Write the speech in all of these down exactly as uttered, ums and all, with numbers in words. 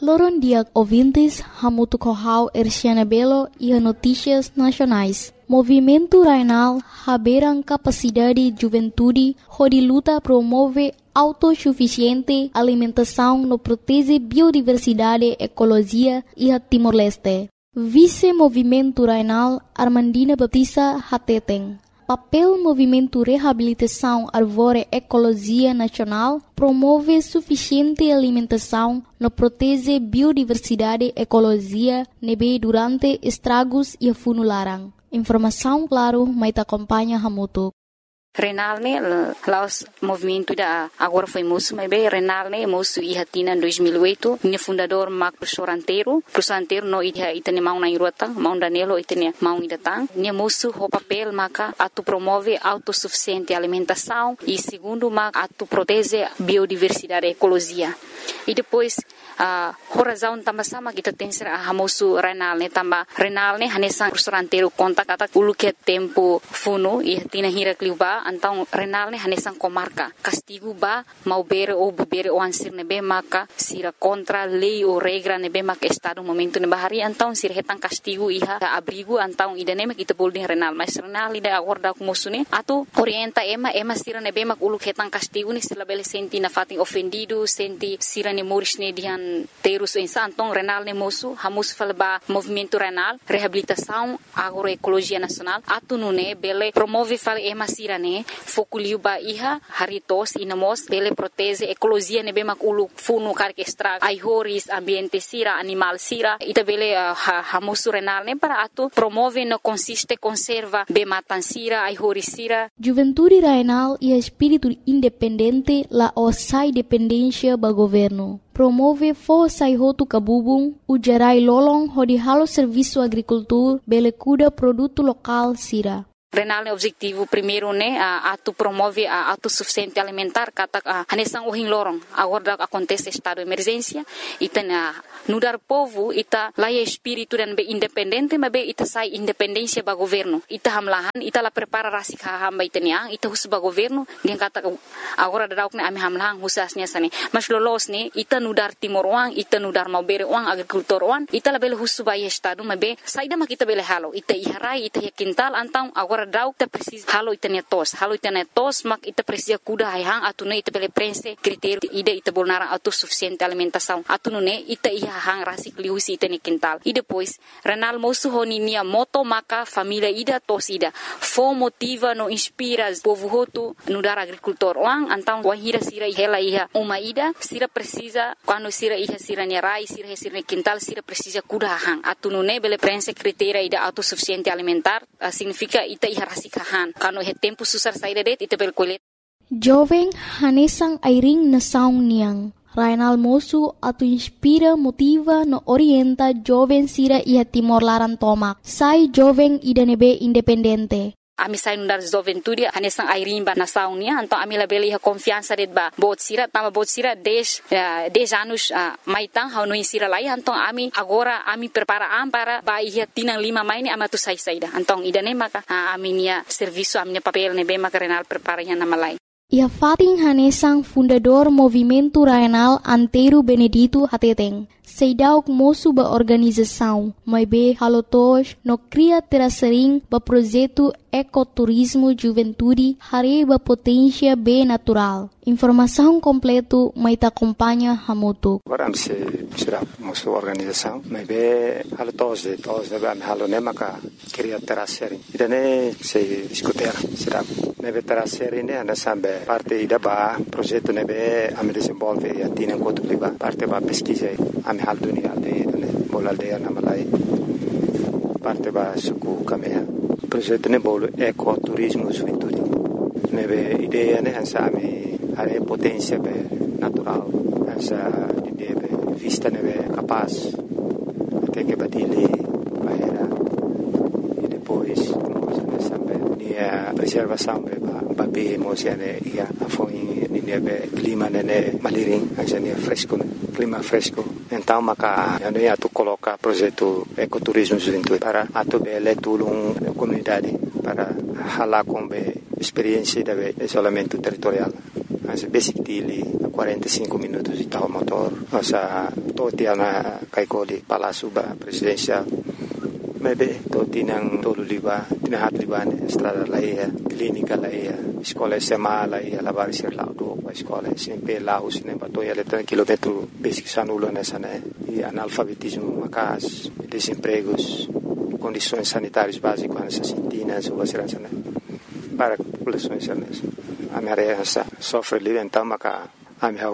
Loron dia ouvintes, Hamutu Kohau Erciana Belo e Notícias Nacionais. Movimento Rainal haberam capacidade de juventude, onde luta promove autossuficiente alimentação no protege biodiversidade, ecologia e a Timor-Leste. Vice-Movimento Rainal Armandina Baptista Hateteng. Papel Movimento Reabilitação Arvore Ecologia Nacional promove suficiente alimentação no protege biodiversidade, ecologia, nebe durante estragos e funularan. Informação claro, mas acompanha Hamutu. Renal ne laos movimento da agora foi moço, mas bem Renal ne moço e hatina em dois mil e oito, ne fundador Marco Professor Anteiro, Professor Anteiro no ida itane mau na irota, mau danelo itane mau idatang, ne moço o papel maca atu promove autossuficiente alimentação e segundo maca atu protege biodiversidade e ecologia. E depois a uh, razão também sama kita tem ser a moço Renal ne também Renal ne hanesang Professor Anteiro conta kata ulu que tempo funo e hatina hira kliuba então Renal ne hanesang comarca castigo ba mau bere ou bere o ansir nebe maka sira contra lei ou regra nebe maka estado momento ne bahari então sira hetang castigo iha abrigo então idane mak kita bolding Renal mas Renal ida acorda com moço ne atu orienta ema ema sira nebe mak ulu hetang castigo ne sila bele senti na fating ofendido senti sira ne moris ne dihan terus insa então Renal ne moço hamus falba movimento Renal reabilitação agroecologia nacional atu nune bele promove fal ema sira ne fokuliu ba iha haritos inamos bele protege ecologia ne be mak ulu funu kar que estraga ai horis ambiente sira animal sira ita bele uh, hamus Renal ne para atu promove no consiste conserva be matan sira ai horis sira. Juventude Rainal e espírito independente la osai dependência ba governo. Promove força e roto cabubung, o gerai lolong hodi halo serviço agricultor, bele cuida produto local sira. Renal ne objetivo primeiro ne a atu promove a autossuficiente alimentar kata hanesang uhing lorong agora acontece estado de emergência ita na nudar povo ita laia espírito dan be independente mas be ita sai independência ba governo ita hamlahan ita la prepara rasik hamba ita nia ita hus ba governo dia kata agora dadauk ne ami hamlahan husasnya sani mas lolos ne ita nudar timor uang ita nudar mau bere uang agrikultor uang ita la bele hus ba estado mas be saida ma kita bele halo ita iharai ita kintal antang agora dauk ta precisa halo ita netos halo ita netos mak ita precisa kuda hang atune ita bele prense critério ida ita bolnara autossuficiente alimentação atune ita iha hang rasik liusi ita ne quintal e depois Renal moço honinia moto maka família ida tos ida fo motiva no inspira povo hotu no dar agricultor wang antang wahira sira hela iha uma ida sira precisa quando sira iha sira nerai sira sira ne quintal sira precisa kuda hang atune bele prense critério ida autossuficiente alimentar uh, significa ita iha rasikahan kano he tempo susar saída det ita bel kulit jovem hanesang airing na saung niang Rainal moço atu inspira motiva no orienta jovem sira iha Timor Laran tomak sai jovem ida nebe independente. Ami sai nundar juventude hanesang airimba na saunia então ami labele iha confiança det ba bot sira tama bot sira dez uh, dez anos uh, maitang hau no insira lai então ami agora ami prepara am para ba iha tinang lima maini ama tu sai saida então ida ne maka uh, ami nia serviço ami papel ne be maka Renal prepara iha na malai. Ia fating hanesang fundador Movimento Rainal Anteiro Benedito Hateteng. Seidauk moço ba organização, mas be halotos no cria terasering ba projeto ecoturismo juventude hare ba potência be natural. Informação completo mai ta acompanha Hamutu. Agora am se será moço organização, mas be halotos de tos de am halone maka cria terasering. Idane se discuter será nebe terasering ne anda sambe parte ida ba projeto nebe am desenvolve e atina enquanto liba parte ba pesquisa am hal dunia de bol aldeia na malai parte ba suku kamea projeto ne bol ecoturismo juventude nebe ideia ne hansa ame are potência be natural hansa de be vista nebe capaz até que batile bahera e depois nós sambe nia preservação be ba be mosiane ia afoi nia be clima ne maliring hansa nia fresco clima fresco. Então, maka ano ya tu coloca projeto ecoturismo juventude para atu bele tulung comunidade para hala com be experiência de isolamento territorial. Mas basic dili quarenta e cinco minutos de tal motor, nossa toti ana kaikoli Palácio ba presidencial. Maybe toti nang tolu liba, tinahat liba ne estrada laia, clínica laia, escola S M A laia, lavar ser lá do escola S M P lá o cinema to ia letra quilômetro basic sanulo nessa né e analfabetismo macas, desempregos, condições sanitárias básicas nessa sintinas ou ser né para populações nessa. A minha reação sofre ali então maca a minha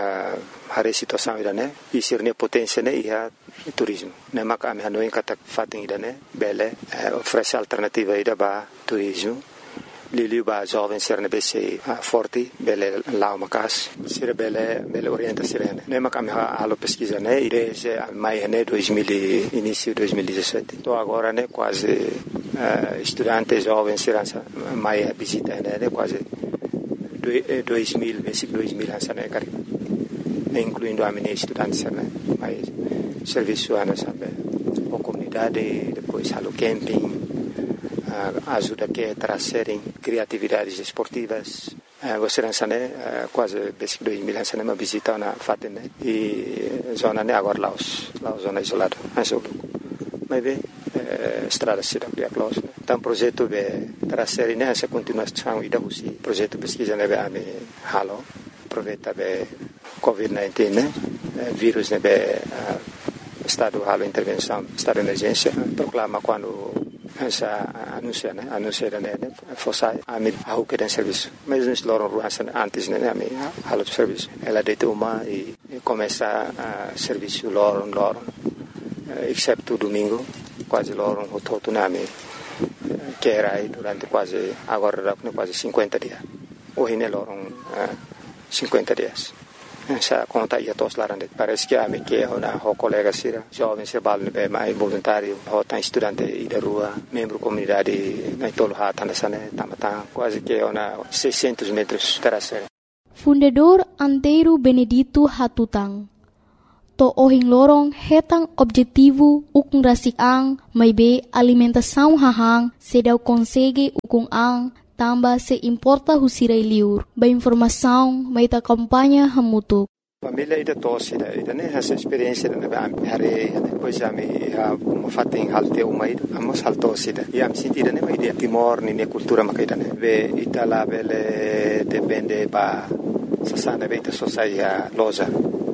a situação ida né e ser ne potência né ia turismo né maca a minha não encata fatem ida né bele oferece alternativa ida ba turismo Lili ba jovem ser ne bese forte bele lá macas ser bele bele orienta ser né maca a minha alo pesquisa né desde maio né dois mil início dois mil e dezessete então agora né quase uh, estudantes jovens ser maio visita né quase dois mil, basic dois mil sana kari, incluindo a minha estudante sana, mas serviço ana sabe, a comunidade depois halo camping, uh, ajuda que trazerem criatividades esportivas, uh, você não sabe quase basic dois mil sana uma visita na fatem e zona né agora Laos, Laos zona isolada, mas mas bem estrada cidade de Aclaus. Então projeto de trazer nessa continuação e da usi projeto pesquisa nebe a me halo aproveita be covid dezenove né vírus nebe estado halo intervenção estado de emergência proclama quando essa anuncia né anuncia né fosse a me ao que tem serviço mas nós loram ruança antes né a me halo serviço ela deita uma e começa a serviço loram loram exceto domingo quase loram o todo nome que era aí durante quase agora quase cinquenta dias hoje ne loram uh, cinquenta dias essa conta ia todos lá dentro parece que a me que ona o colega sira jovem se bal ne mais voluntário o tá estudante e da rua membro comunidade na tolo hata na sana tamata quase que ona seiscentos metros terasera Fundador Antero Benedito Hatutang to ohing lorong hetang objetivo ukung rasik ang may be alimentação hahang se daw konsege ukung ang tamba se importa husiray liur ba informação may ta kampanya hamutuk. Família ida tosse ida ida né essa experiência da né hare depois já me ha uma fatem halte uma ida amos haltosse ida e am sentida né uma ideia timor ni ne cultura makaida né ve itala bele depende ba sasana beita sosaia loja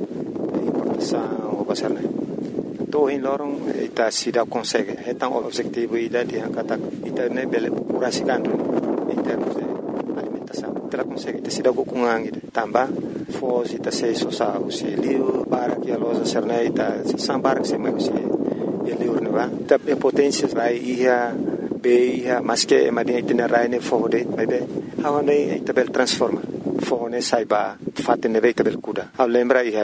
o basarne to in lorong ita sida consegue hetang objetivo ida dia kata ita ne bele curasikandu in termos de alimentação ita consegue ita sida kukungang ida tamba fos ita se sosa usi liu para que a loja serna ita sambar se mai usi liu ne va ita potência vai ia be ia mas que madia ita rai ne fode bebe hawane ita bel transforma fone saiba fatte ne veta bel kuda a lembra ia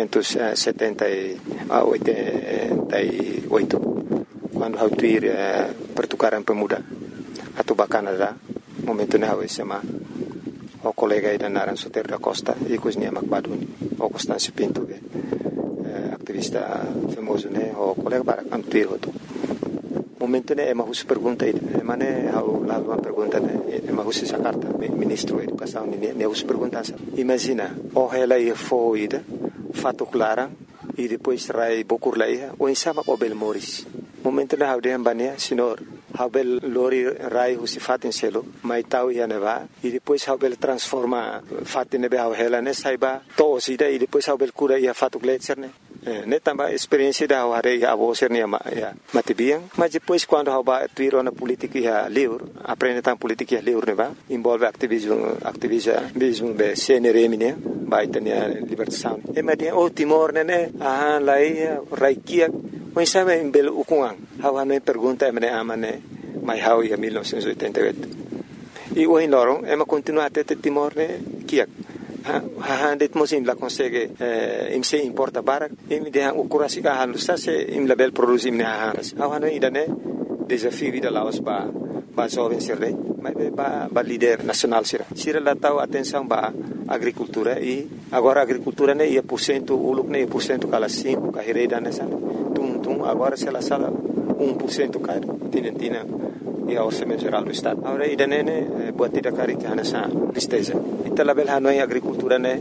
millenovecentosetenta e oito quando hau tuir eh, pertukaran pemuda atau Canada momento ne hau sema o colega ida naran Soter da Costa e cosnia Macbaduni o Constâncio Pinto eh, aktivista famoso ne o colega para am tuir hoto momento ne ema hus pergunta ida mane hau la uma pergunta ne ema hus essa carta ministro da educação ne ne hus pergunta imagina o ela ia foida fato clara e depois rai bokur laia o insama o bel moris momento ne hau de ambania senhor hau bel lori rai hus fatin selo mai tau ia neva e depois hau bel transforma fatin ne hau ela ne saiba to sida e depois hau bel cura ia fato gletser ne ne tamba experiência da hare a vocer ne ma ya matibiang mas depois quando hau ba tuiro na política ia livre aprende tam política livre ne va envolve ativismo ativismo be C N R M ne vai ter libertação e mas o Timor ne ah lai raikia o sabe em belo ukungang hau ne pergunta me amane mai hau ia mil novecentos e oitenta e oito e o in lorong e ma continua até Timor ne kiak ha det mosim la consegue eh, im se importa barak im de o kurasi ka halu sa se im label produzim ne ha ha no idane desafio vida laos ba ba jovem sirre mas ba ba líder nacional sira sira la tau atenção ba agricultura e agora agricultura ne ia por cento uluk ne por cento kala cinco ka hereda ne san tum tum agora se la sala um por cento ka tinentina e ao orçamento geral do estado agora idane ne buat tidak kari ka nasa tristeza ita label hanoi agricultura ne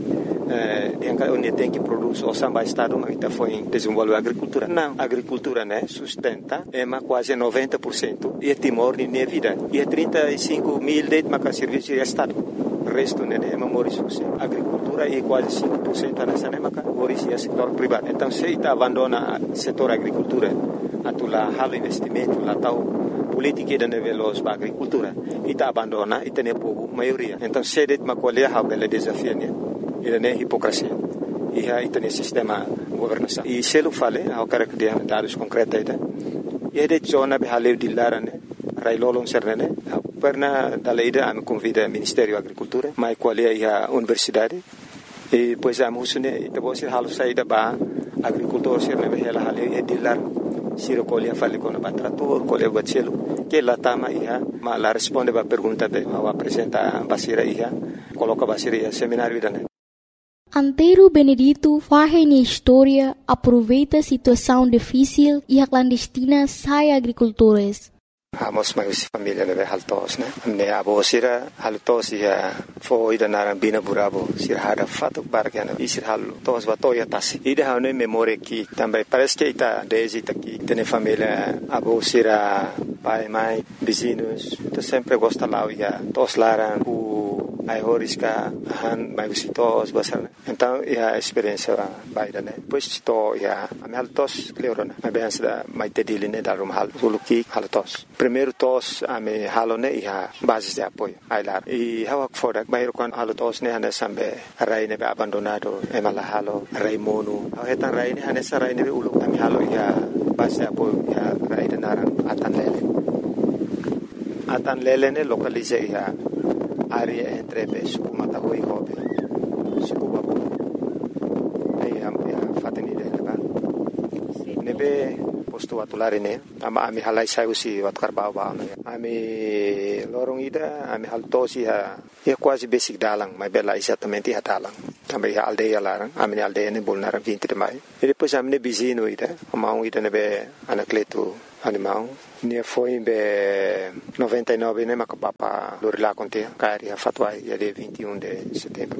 eh, onde tem que produzir o samba estado, mas está foi desenvolver a agricultura. Não, a agricultura, né, sustenta é quase noventa por cento e é Timor de minha vida. E é trinta e cinco mil de maca serviço de estado. O resto, né, é memória a agricultura é quase cinco por cento nessa né, maca hoje é setor privado. Então, se está abandona o setor agricultura, a tu lá halo investimento, lá tal política da veloz para a agricultura, e está abandona e tem povo maioria. Então, se é de uma colher há bela desafio, né, ele é hipocrisia. E aí tem sistema governação. E se ele fala, eu quero que dê dados concretos, e é de zona de haleu de lara, né, railolong serne, perna da lei da me convida ao Ministério da Agricultura, mas qual é a universidade, e depois a musune, e depois a halu saída para agricultor serne be ela haleu é de lar, se recolhe a fale com o trator, colhe o bacelo, que lá tama ia, mas lá responde para a pergunta de, ao apresentar a basira ia, coloca a basira ia seminário da né. Antero Benedito faz na história, aproveita a situação difícil e a clandestina sai agricultores. Hamos mais família né haltos né ne abo sira haltos ia foi da naran bina burabo sira hada fato bargana isir haltos batoya tas ida hane memória que também parece que está desde aqui tem família abo sira pai mãe vizinhos então sempre gosta lá ia tos laran o ai horisca han mai visitos basar então a experiência baida né pois to ia am haltos leorona mas bem da mai tedili né darum hal suluki haltos primeiro tos ame halone ia basis de apoio ailar e hawak fodak bayro kan halotos ne hane sambe rai ne abandonado e mala halo rai mono etan rai ne hane sarai ne uluk ami halo ia basis de apoio ia rai de naran atan lele atan lele ne localize ia área entre be suku mata hoi hobe suku babu ai am ia fateni de ba nebe posto atulare ne ama ami halai sai usi wat karbau ba no ami lorong ida ami haltosi ha e quase basic dalang mai bela exatamente ha dalang também ha aldeia larang ami aldeia ne bolnaram vinte de mai e depois ami ne bizino ida amau ida ne be anacleto animal ne foi be noventa e nove ne makapapa lorila contea cari ha fatwai ia de vinte e um de setembro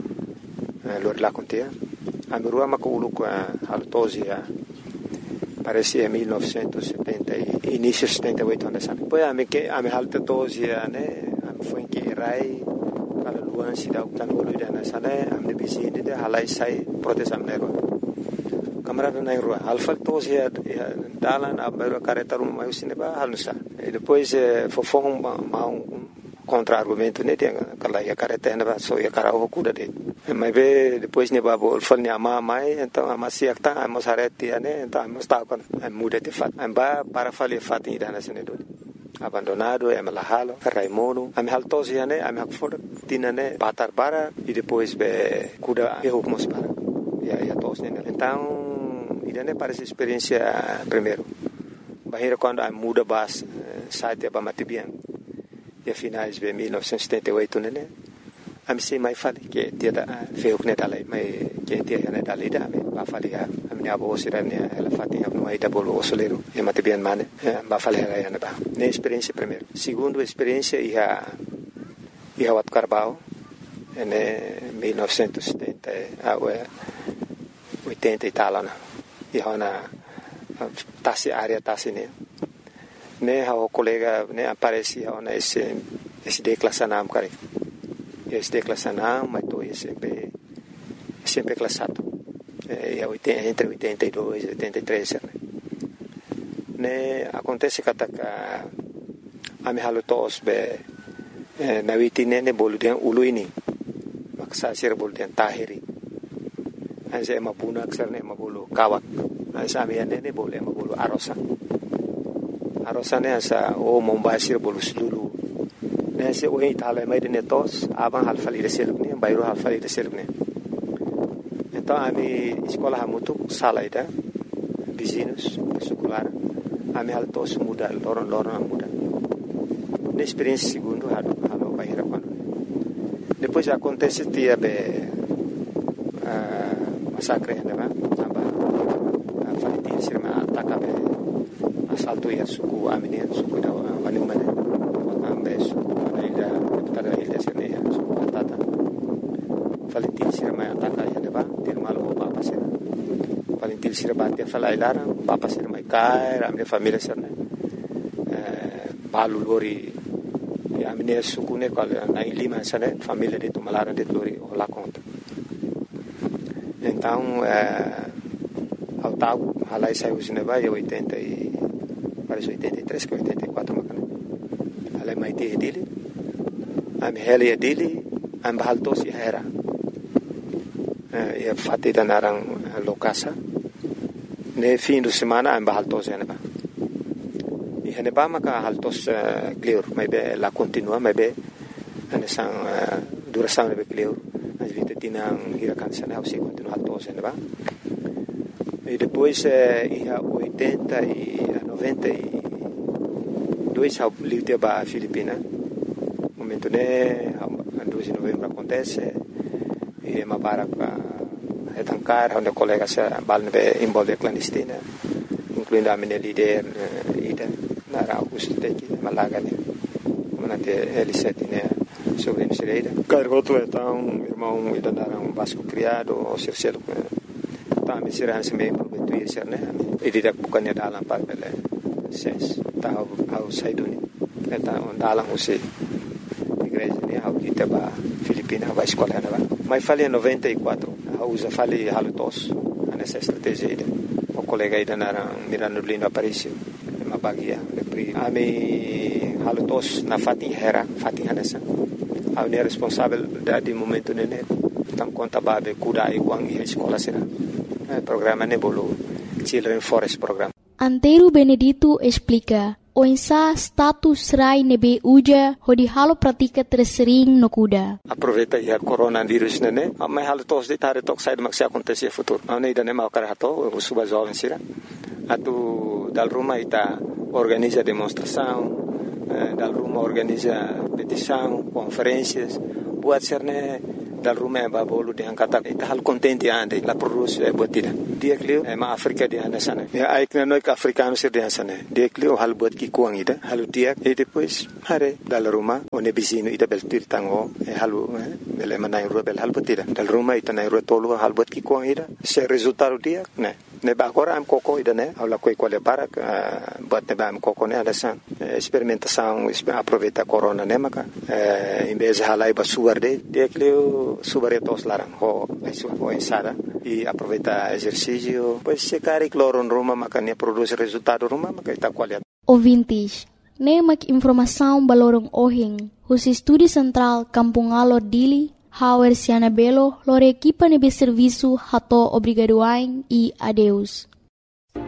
lorila contea ami rua makulu com haltosi ha parece em mil novecentos e setenta e início de setenta e oito anos sabe pois a me que a me alta doze né a foi que rai para luan se dá o tanolo de na sala a me bizine de halai sai protesam nero câmara na rua alfa doze dalan a bero careta um mais cinema halsa e depois fofão um contra-argumento né tem aquela ia careta na só ia cara o cuda de mas be depois ne babo fal ne ama mai então ama siak ta amos arete né então amos ta con muda de fat amba para fale fat ida na sene do abandonado é malahalo raimono am haltos ia né am hakfor tinane batar para e depois be cuda erro mos para ia ia tos né então ida né parece experiência primeiro bahira quando am muda bas site ba matibian e finais de mil novecentos e setenta e oito né a me sei mai fale que dia da feu que dali mai que dia né dali da me ba fale a minha avó sira né ela fatinha no aí da bolo osoleiro e mate bem mane ba fale ela né ba ne experiência primeiro segundo experiência ia ia wat Carbau né mil novecentos e setenta a oitenta e tal né e ona tasi área tasi né né o colega né aparecia ona esse esse declassanam cara esse declassanam mas tô sempre sempre classado é oitenta entre oitenta e dois e oitenta e três né né acontece que ataca a me halo tos be na witine ne boludian uluini maksa sir boludian tahiri anse mabuna aksar ne mabulu kawak anse amiane ne bolu mabulu arosa arosane asa o mombasir bolus dulu nesse o itala mai de netos aban halfali de selgne bairo halfali de selgne então a mi escola hamutu sala ida vizinhos secular a mi altos muda loron loron muda na experiência segundo halo halo baira quando depois acontece dia be massacre né ba aba falitin sirma atakabe assalto ia suku amine suku da wani mane ambe suku ida tada ilha sene suku atata falitin sirma ataka til sira batia falai larang papa sira mai kai ramne família sira né balu lori a minha sucune qual na Lima sana família de Tumalara de lori lá conta então ao tago halai saiu cinema eu oitenta e parece oitenta e três que oitenta e quatro macana halai mai te dele am hele dele am bahalto si hera e fatti da narang lokasa ne fim de semana am bahalto si neba e neba maka haltos clear mai be la continua mai be ane sang duração ne be clear as vite tinang hirakan sana au se continua haltos neba e depois e a oitenta e a noventa e dois ao livre ba Filipina momento né dois de novembro acontece e uma barca é tancar onde colegas balne envolve clandestina incluindo a minha líder ida na Augusto Teki Malaga né manate L sete né sobre a Cireira cargoto então irmão ida dar um vasco criado ou cercelo tá me será se mesmo muito isso né e direto bukannya dalam par bele ses tahu au saiduni então dalam você igreja né au kita ba Filipina ba escola né ba mas falei em noventa e quatro usa falei halutos nessa estratégia ida o colega ida na mirando lindo Aparício uma bagia de ami halutos na fatin hera fatin hanessa au ne responsável da de momento né tam conta babe kuda iguang e escola será programa nebolo Children Forest Program. Antero Benedito explica o insa status rai nebe uja hodi halo pratika tersering no kuda. Aproveita ya coronavírus nene, mas halo tos de tare tok sai maksi acontecer futuro. Não nem dane mau karato, o suba jovem sira. Atu dal Roma ita organiza demonstração, dal Roma organiza petição, conferências, buat serne dal Roma ba bolu de angkata ita hal contente ande la produce e botida. Dia klio e ma Afrika de anda sana. Ya aikna noi ka africano sir de sana. Dia klio hal bot ki kuang ida, halu dia e depois hare dal Roma one bisino ida bel tir tango e halu bel manai rubel hal botida. Dal Roma ita nai rotolo hal bot ki kuang ida. Se resultado dia, ne. Ne ba agora am coco ida ne, aula coi quale para bot ne ba am coco ne ada san. Experimentação, aproveita corona ne maka. Em vez de halai ba suar de, dia klio subaretos larang ho isso ho ensada e aproveita exercício pois se cari cloro Roma makanya produz resultado Roma maka ita qualidade. Ouvintes, ne mak informação balorong ohing, os estúdio central Kampung Alor Dili, Hauer Siana Belo, lor equipa nebe serviço hato obrigadoain e adeus.